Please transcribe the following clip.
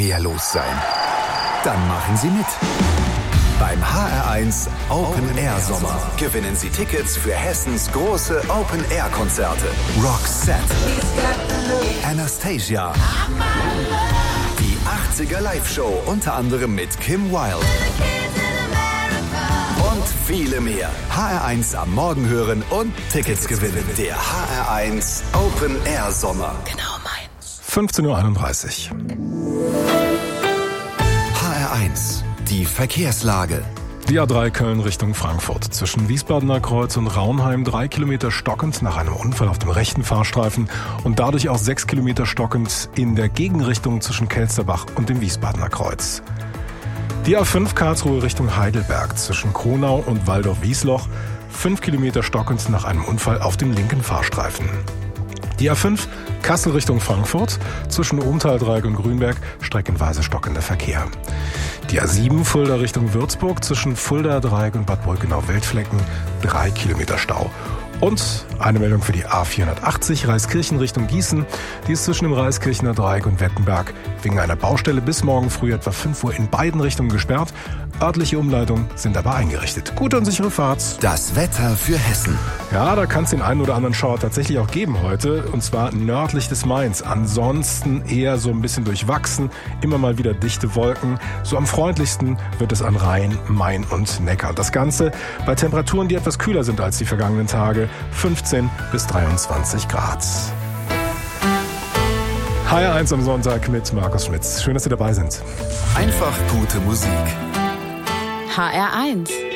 los sein? Dann machen Sie mit. Beim HR1 Open Air Sommer gewinnen Sie Tickets für Hessens große Open Air Konzerte. Roxette, Anastasia, die 80er Live-Show unter anderem mit Kim Wilde und viele mehr. HR1 am Morgen hören und Tickets gewinnen. Der HR1 Open Air Sommer. Genau meins. 15:31 Uhr. HR1, die Verkehrslage. Die A3 Köln Richtung Frankfurt. Zwischen Wiesbadener Kreuz und Raunheim 3 Kilometer stockend nach einem Unfall auf dem rechten Fahrstreifen und dadurch auch 6 Kilometer stockend in der Gegenrichtung zwischen Kelsterbach und dem Wiesbadener Kreuz. Die A5 Karlsruhe Richtung Heidelberg zwischen Kronau und Waldorf-Wiesloch 5 Kilometer stockend nach einem Unfall auf dem linken Fahrstreifen. Die A5 Kassel Richtung Frankfurt zwischen Obenthal-Dreieck und Grünberg streckenweise stockender Verkehr. Die A7 Fulda Richtung Würzburg zwischen Fulda-Dreieck und Bad Brückenau-Weltflecken 3 Kilometer Stau. Und eine Meldung für die A480 Reiskirchen Richtung Gießen. Die ist zwischen dem Reiskirchener Dreieck und Wettenberg wegen einer Baustelle bis morgen früh etwa 5 Uhr in beiden Richtungen gesperrt. Örtliche Umleitungen sind aber eingerichtet. Gute und sichere Fahrt. Das Wetter für Hessen. Ja, da kann es den einen oder anderen Schauer tatsächlich auch geben heute. Und zwar nördlich des Mains. Ansonsten eher so ein bisschen durchwachsen. Immer mal wieder dichte Wolken. So am freundlichsten wird es an Rhein, Main und Neckar. Das Ganze bei Temperaturen, die etwas kühler sind als die vergangenen Tage. 15 bis 23 Grad. HR1 am Sonntag mit Markus Schmitz. Schön, dass Sie dabei sind. Einfach gute Musik. HR1